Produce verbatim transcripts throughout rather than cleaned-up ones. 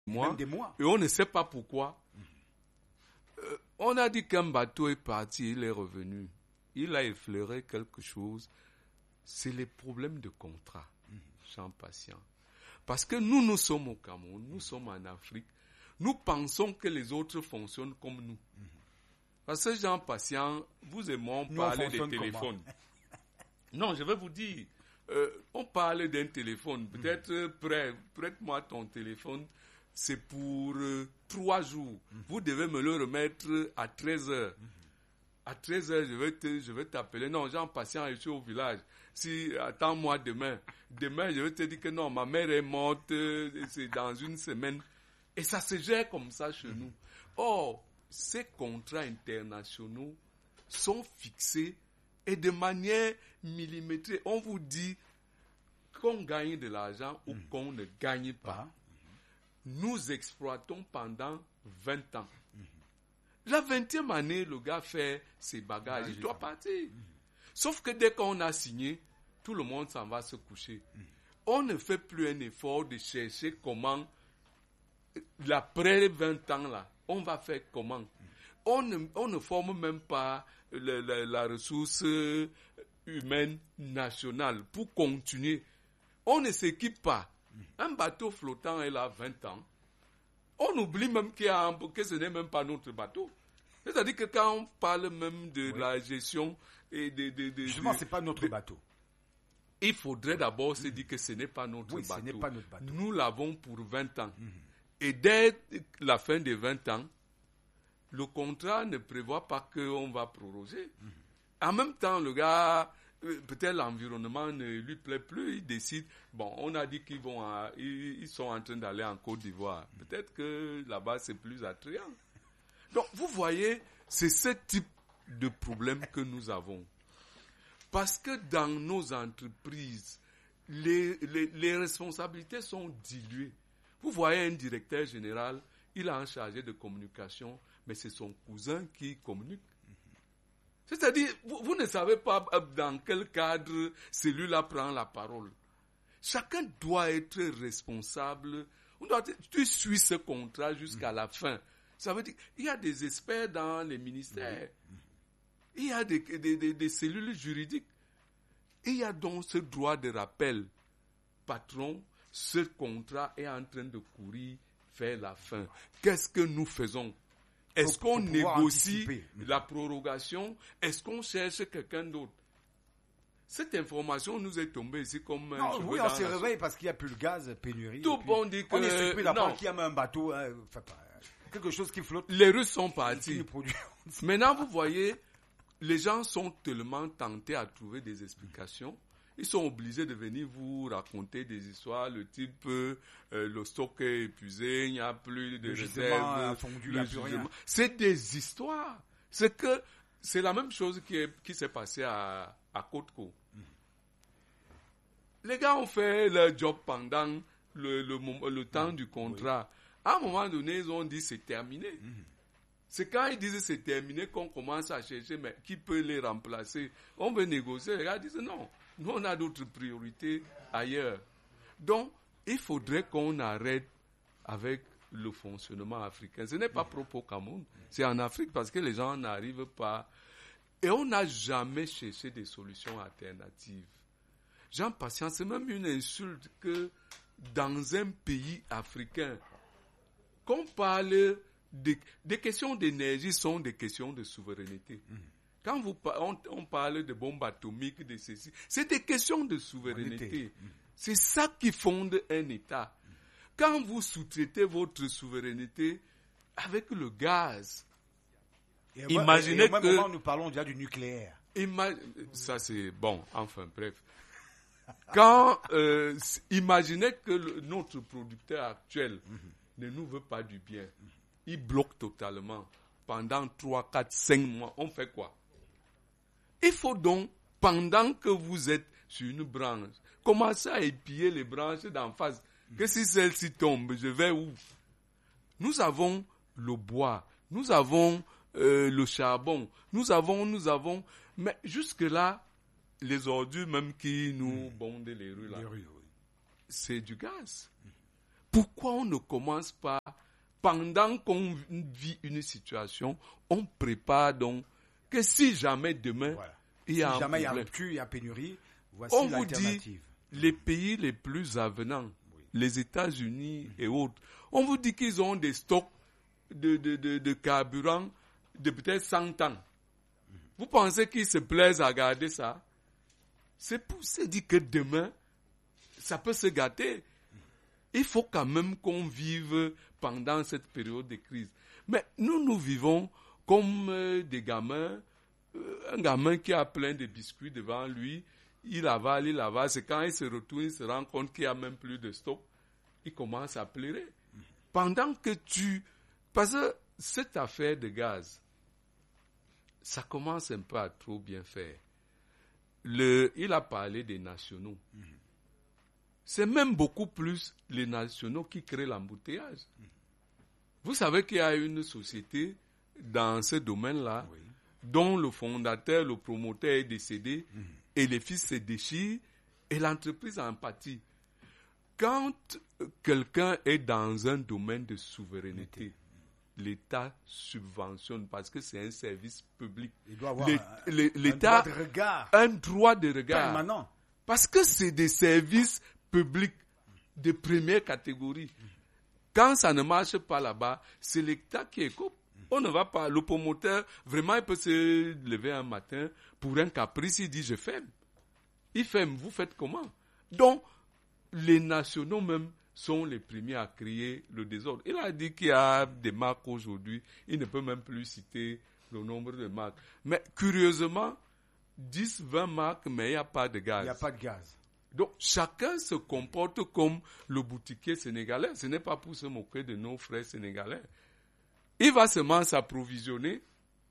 mois, même des mois. Et on ne sait pas pourquoi. Mm-hmm. Euh, on a dit qu'un bateau est parti, il est revenu. Il a effleuré quelque chose. C'est les problèmes de contrat, mm-hmm. Jean Patient. Parce que nous, nous sommes au Cameroun, nous sommes en Afrique. Nous pensons que les autres fonctionnent comme nous. Mm-hmm. Parce que Jean Patient, vous et moi, on parlait des téléphones. Non, je vais vous dire, euh, on parle d'un téléphone. Peut-être, mmh. prête, prête-moi ton téléphone, c'est pour euh, trois jours. Mmh. Vous devez me le remettre à treize heures. Mmh. À treize heures, je vais, te, je vais t'appeler. Non, Jean Patient, je suis au village. Si, attends-moi demain. Demain, je vais te dire que non, ma mère est morte, euh, c'est dans une semaine. Et ça se gère comme ça chez mmh. nous. Or, ces contrats internationaux sont fixés et de manière millimétrée. On vous dit qu'on gagne de l'argent ou mmh. qu'on ne gagne pas. Mmh. Nous exploitons pendant vingt ans. Mmh. La vingtième année, le gars fait ses bagages. Il doit partir. Mmh. Sauf que dès qu'on a signé, tout le monde s'en va se coucher. Mmh. On ne fait plus un effort de chercher comment, l'après vingt ans, là, on va faire comment. Mmh. On ne, on ne forme même pas le, le, la ressource humaine nationale pour continuer. On ne s'équipe pas. Un bateau flottant est là vingt ans. On oublie même qu'il y a un, que ce n'est même pas notre bateau. C'est-à-dire que quand on parle même de oui. la gestion et de... de, de Justement, de, ce n'est pas notre de, bateau. Il faudrait d'abord se dire que ce n'est pas notre, oui, bateau. Ce n'est pas notre bateau. Nous l'avons pour vingt ans. Mm-hmm. Et dès la fin des vingt ans, le contrat ne prévoit pas qu'on va proroger. Mm-hmm. En même temps, le gars, peut-être l'environnement ne lui plaît plus, il décide, bon, on a dit qu'ils vont, à, ils, ils sont en train d'aller en Côte d'Ivoire. Mm-hmm. Peut-être que là-bas, c'est plus attrayant. Donc, vous voyez, c'est ce type de problème que nous avons. Parce que dans nos entreprises, les, les, les responsabilités sont diluées. Vous voyez un directeur général, il a un chargé de communication, mais c'est son cousin qui communique. C'est-à-dire, vous, vous ne savez pas dans quel cadre celui-là prend la parole. Chacun doit être responsable. On doit, tu suis ce contrat jusqu'à mmh. la fin. Ça veut dire qu'il y a des experts dans les ministères. Mmh. Il y a des, des, des, des cellules juridiques. Il y a donc ce droit de rappel. Patron, ce contrat est en train de courir vers la fin. Qu'est-ce que nous faisons? Est-ce qu'on négocie anticiper. La prorogation? Est-ce qu'on cherche quelqu'un d'autre? Cette information nous est tombée ici comme... Non, oui, on se réveille parce qu'il n'y a plus de gaz, pénurie. Tout bon dit que... On est surpris d'apprendre qu'il y a même un bateau, hein, quelque chose qui flotte. Les Russes sont partis. Maintenant, vous voyez, les gens sont tellement tentés à trouver des explications. Ils sont obligés de venir vous raconter des histoires, le type, euh, le stock est épuisé, il n'y a plus de réserves. Fondu, le rien. C'est des histoires. C'est que c'est la même chose qui, est, qui s'est passée à, à Côte-Côte. Mm. Les gars ont fait leur job pendant le, le, le temps mm. du contrat. Oui. À un moment donné, ils ont dit c'est terminé. Mm. C'est quand ils disent c'est terminé qu'on commence à chercher mais qui peut les remplacer. On veut négocier. Les gars disent non. Nous, on a d'autres priorités ailleurs. Donc, il faudrait qu'on arrête avec le fonctionnement africain. Ce n'est pas propre au Cameroun, c'est en Afrique parce que les gens n'arrivent pas. Et on n'a jamais cherché des solutions alternatives. Jean Patient, c'est même une insulte que dans un pays africain, qu'on parle des, des questions d'énergie sont des questions de souveraineté. Mmh. Quand vous, on, on parle de bombes atomiques, de ceci, c'est des questions de souveraineté. Mmh. C'est ça qui fonde un État. Mmh. Quand vous sous-traitez votre souveraineté avec le gaz, et imaginez et au même que... moment, nous parlons déjà du nucléaire. Ima- ça c'est bon, enfin bref. Quand, euh, imaginez que le, notre producteur actuel mmh. ne nous veut pas du bien. Mmh. Il bloque totalement. Pendant trois, quatre, cinq mois, on fait quoi? Il faut donc, pendant que vous êtes sur une branche, commencer à épier les branches d'en face. Mmh. Que si celle-ci tombe, je vais où? Nous avons le bois, nous avons euh, le charbon, nous avons, nous avons... Mais jusque-là, les ordures même qui nous mmh. bondent les rues là, les rues, oui. c'est du gaz. Mmh. Pourquoi on ne commence pas, pendant qu'on vit une situation, on prépare donc que si jamais demain, Voilà. il y a si un jamais il y a problème. rupture, il y a pénurie, voici On vous l'alternative. dit, les pays les plus avenants, oui. les États-Unis mmh. et autres, on vous dit qu'ils ont des stocks de, de, de, de carburant de peut-être cent ans. Mmh. Vous pensez qu'ils se plaisent à garder ça? C'est pour se dire que demain, ça peut se gâter. Mmh. Il faut quand même qu'on vive pendant cette période de crise. Mais nous, nous vivons comme euh, des gamins, euh, un gamin qui a plein de biscuits devant lui, il avale, il avale, c'est quand il se retourne, il se rend compte qu'il n'y a même plus de stock, il commence à pleurer. Mmh. Pendant que tu... Parce que cette affaire de gaz, ça commence un peu à trop bien faire. Le, il a parlé des nationaux. Mmh. C'est même beaucoup plus les nationaux qui créent l'embouteillage. Mmh. Vous savez qu'il y a une société dans ce domaine-là, oui. dont le fondateur, le promoteur est décédé, mmh. et les fils se déchirent, et l'entreprise en pâtit. Quand quelqu'un est dans un domaine de souveraineté, l'État subventionne parce que c'est un service public. Il doit avoir les, un, l'État un droit de regard. Un droit de regard. Permanent. Parce que c'est des services publics de première catégorie. Quand ça ne marche pas là-bas, c'est l'État qui écoute. On ne va pas. Le promoteur, vraiment, il peut se lever un matin pour un caprice, il dit je ferme. Il ferme. Vous faites comment? Donc, les nationaux même sont les premiers à crier le désordre. Il a dit qu'il y a des marques aujourd'hui. Il ne peut même plus citer le nombre de marques. Mais curieusement, dix, vingt marques, mais il n'y a pas de gaz. Il n'y a pas de gaz. Donc, chacun se comporte comme le boutiquier sénégalais. Ce n'est pas pour se moquer de nos frères sénégalais. Il va seulement s'approvisionner.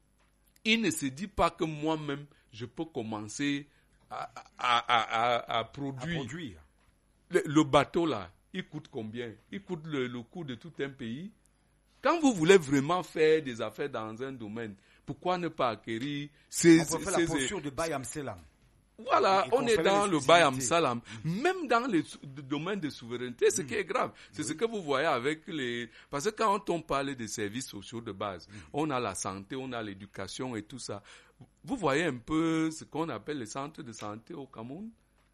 Il ne se dit pas que moi-même, je peux commencer à, à, à, à, à produire. À produire. Le, le bateau, là, il coûte combien? Il coûte le, le coût de tout un pays. Quand vous voulez vraiment faire des affaires dans un domaine, pourquoi ne pas acquérir ces... On peut faire la posture de Bayam Selam. Voilà, on est dans le Bayam Salam. Même dans le domaine de souveraineté, ce mmh. qui est grave, c'est oui. ce que vous voyez avec les... Parce que quand on parle des services sociaux de base, mmh. on a la santé, on a l'éducation et tout ça. Vous voyez un peu ce qu'on appelle les centres de santé au Cameroun?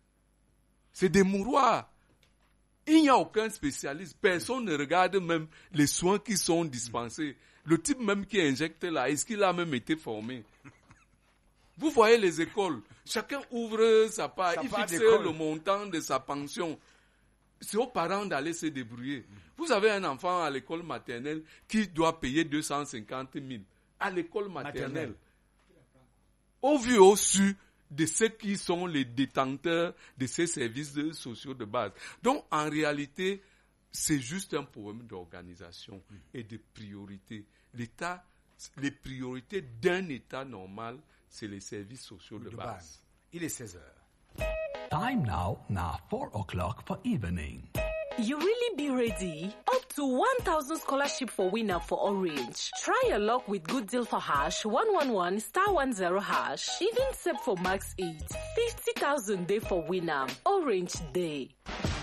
C'est des mouroirs. Il n'y a aucun spécialiste. Personne ne regarde même les soins qui sont dispensés. Le type même qui injecte là, est-ce qu'il a même été formé? Vous voyez les écoles. Chacun ouvre sa part. Ça il fixe d'école. Le montant de sa pension. C'est aux parents d'aller se débrouiller. Mmh. Vous avez un enfant à l'école maternelle qui doit payer deux cent cinquante mille. À l'école maternelle. maternelle. Au vu au su de ceux qui sont les détenteurs de ces services de sociaux de base. Donc, en réalité, c'est juste un problème d'organisation mmh. et de priorité. L'État, les priorités d'un État normal, c'est les services sociaux de, de base. base. Il est seize heures. Time now, now four o'clock for evening. You really be ready? Up to one thousand scholarship for winner for Orange. Try your luck with Good Deal for hash one one one star one zero hash. Even set for max eight. fifty thousand day for winner. Orange Day.